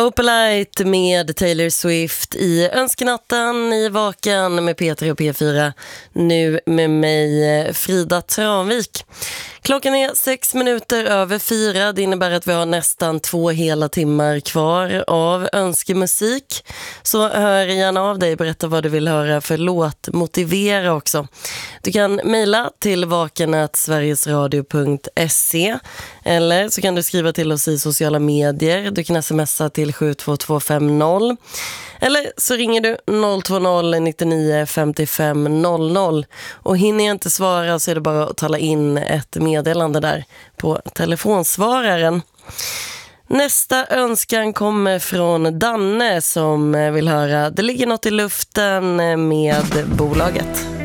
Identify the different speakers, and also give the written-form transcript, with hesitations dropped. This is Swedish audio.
Speaker 1: Opalite med Taylor Swift i Önskenatten i Vaken med Peter och P4. Nu med mig Frida Tranvik. Klockan är 4:06. Det innebär att vi har nästan 2 hela timmar kvar av önskemusik. Så hör gärna av dig, berätta vad du vill höra för låt, motivera också. Du kan mejla till vaken@sverigesradio.se eller så kan du skriva till oss i sociala medier. Du kan smsa till 72250 eller så ringer du 020 99 55 00 och hinner jag inte svara så är det bara att tala in ett meddelande där på telefonsvararen. Nästa önskan kommer från Danne som vill höra Det ligger något i luften med bolaget.